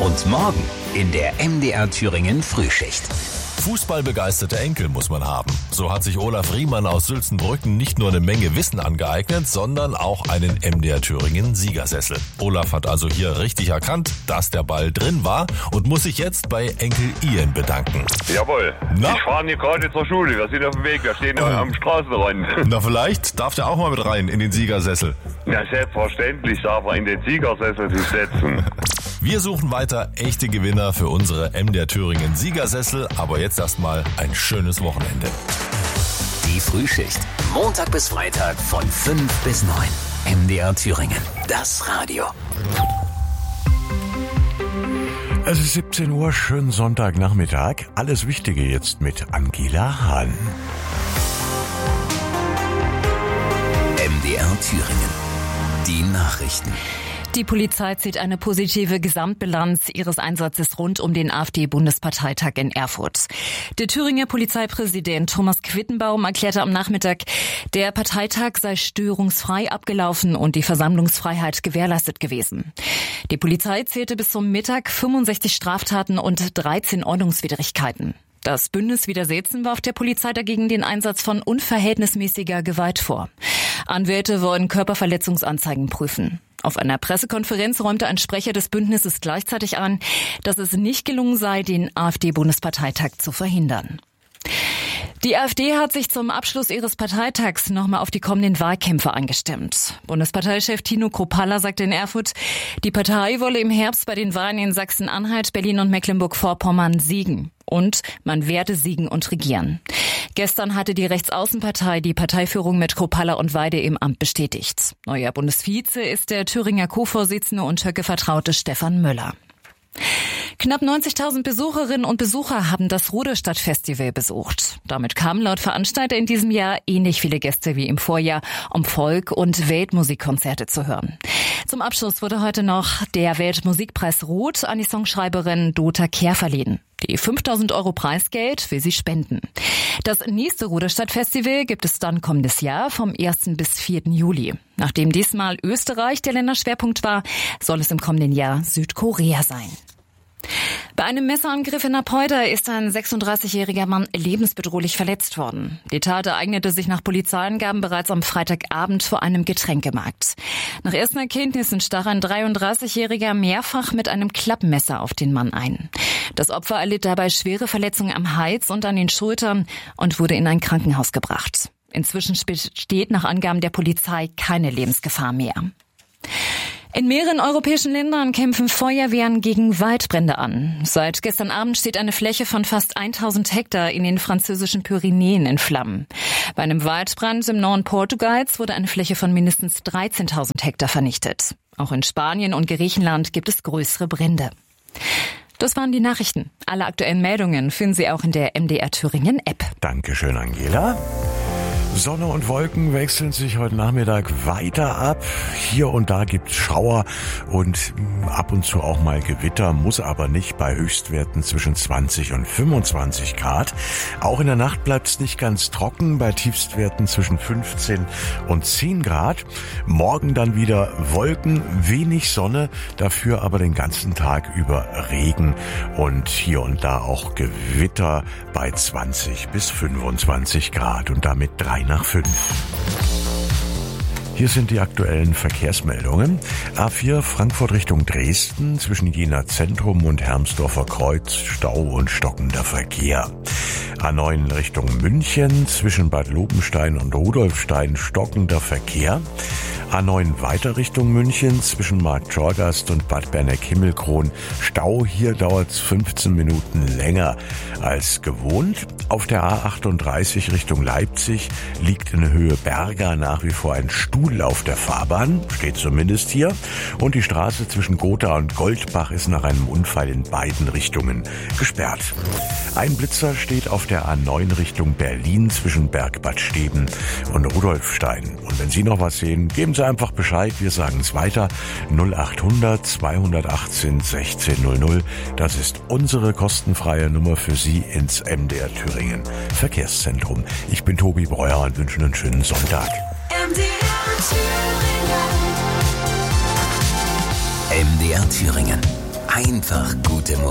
Und morgen in der MDR Thüringen Frühschicht. Fußballbegeisterte Enkel muss man haben. So hat sich Olaf Riemann aus Sülzenbrücken nicht nur eine Menge Wissen angeeignet, sondern auch einen MDR Thüringen Siegersessel. Olaf hat also hier richtig erkannt, dass der Ball drin war und muss sich jetzt bei Enkel Ian bedanken. Jawohl. Na? Ich fahre hier gerade zur Schule. Wir sind auf dem Weg. Wir stehen am Straßenrand. Na, vielleicht darf der auch mal mit rein in den Siegersessel. Ja, selbstverständlich darf er in den Siegersessel sich setzen. Wir suchen weiter echte Gewinner für unsere MDR Thüringen Siegersessel, aber jetzt erstmal ein schönes Wochenende. Die Frühschicht. Montag bis Freitag von 5 bis 9. MDR Thüringen. Das Radio. Es ist 17 Uhr, schönen Sonntagnachmittag. Alles Wichtige jetzt mit Angela Hahn. MDR Thüringen. Die Nachrichten. Die Polizei zieht eine positive Gesamtbilanz ihres Einsatzes rund um den AfD-Bundesparteitag in Erfurt. Der Thüringer Polizeipräsident Thomas Quittenbaum erklärte am Nachmittag, der Parteitag sei störungsfrei abgelaufen und die Versammlungsfreiheit gewährleistet gewesen. Die Polizei zählte bis zum Mittag 65 Straftaten und 13 Ordnungswidrigkeiten. Das Bündnis Wiedersetzen warf der Polizei dagegen den Einsatz von unverhältnismäßiger Gewalt vor. Anwälte wollen Körperverletzungsanzeigen prüfen. Auf einer Pressekonferenz räumte ein Sprecher des Bündnisses gleichzeitig an, dass es nicht gelungen sei, den AfD-Bundesparteitag zu verhindern. Die AfD hat sich zum Abschluss ihres Parteitags nochmal auf die kommenden Wahlkämpfe eingestimmt. Bundesparteichef Tino Kropalla sagte in Erfurt, die Partei wolle im Herbst bei den Wahlen in Sachsen-Anhalt, Berlin und Mecklenburg-Vorpommern siegen. Und man werde siegen und regieren. Gestern hatte die Rechtsaußenpartei die Parteiführung mit Kropalla und Weide im Amt bestätigt. Neuer Bundesvize ist der Thüringer Co-Vorsitzende und Höcke-Vertraute Stefan Müller. Knapp 90.000 Besucherinnen und Besucher haben das Ruderstadt-Festival besucht. Damit kamen laut Veranstalter in diesem Jahr ähnlich viele Gäste wie im Vorjahr, um Folk- und Weltmusikkonzerte zu hören. Zum Abschluss wurde heute noch der Weltmusikpreis Rot an die Songschreiberin Dota Kehr verliehen. Die 5.000 € Preisgeld will sie spenden. Das nächste Ruderstadt-Festival gibt es dann kommendes Jahr vom 1. bis 4. Juli. Nachdem diesmal Österreich der Länderschwerpunkt war, soll es im kommenden Jahr Südkorea sein. Bei einem Messerangriff in Apolda ist ein 36-jähriger Mann lebensbedrohlich verletzt worden. Die Tat ereignete sich nach Polizeiangaben bereits am Freitagabend vor einem Getränkemarkt. Nach ersten Erkenntnissen stach ein 33-jähriger mehrfach mit einem Klappmesser auf den Mann ein. Das Opfer erlitt dabei schwere Verletzungen am Hals und an den Schultern und wurde in ein Krankenhaus gebracht. Inzwischen besteht nach Angaben der Polizei keine Lebensgefahr mehr. In mehreren europäischen Ländern kämpfen Feuerwehren gegen Waldbrände an. Seit gestern Abend steht eine Fläche von fast 1000 Hektar in den französischen Pyrenäen in Flammen. Bei einem Waldbrand im Norden Portugals wurde eine Fläche von mindestens 13.000 Hektar vernichtet. Auch in Spanien und Griechenland gibt es größere Brände. Das waren die Nachrichten. Alle aktuellen Meldungen finden Sie auch in der MDR Thüringen App. Dankeschön, Angela. Sonne und Wolken wechseln sich heute Nachmittag weiter ab. Hier und da gibt's Schauer und ab und zu auch mal Gewitter, muss aber nicht, bei Höchstwerten zwischen 20 und 25 Grad. Auch in der Nacht bleibt's nicht ganz trocken, bei Tiefstwerten zwischen 15 und 10 Grad. Morgen dann wieder Wolken, wenig Sonne, dafür aber den ganzen Tag über Regen und hier und da auch Gewitter bei 20 bis 25 Grad und damit 3 nach 5. Hier sind die aktuellen Verkehrsmeldungen. A4 Frankfurt Richtung Dresden, zwischen Jena Zentrum und Hermsdorfer Kreuz, Stau und stockender Verkehr. A9 Richtung München, zwischen Bad Lobenstein und Rudolfstein, stockender Verkehr. A9 weiter Richtung München, zwischen Marktschorgast und Bad Berneck-Himmelkron, Stau. Hier dauert es 15 Minuten länger als gewohnt. Auf der A38 Richtung Leipzig liegt in Höhe Berga nach wie vor ein Stuhl auf der Fahrbahn, steht zumindest hier. Und die Straße zwischen Gotha und Goldbach ist nach einem Unfall in beiden Richtungen gesperrt. Ein Blitzer steht auf der A9 Richtung Berlin zwischen Bergbad Steben und Rudolfstein. Und wenn Sie noch was sehen, geben Sie einfach Bescheid. Wir sagen es weiter. 0800 218 1600. Das ist unsere kostenfreie Nummer für Sie ins MDR Thüringen Verkehrszentrum. Ich bin Tobi Breuer und wünsche einen schönen Sonntag. MDR Thüringen. Einfach gute Musik.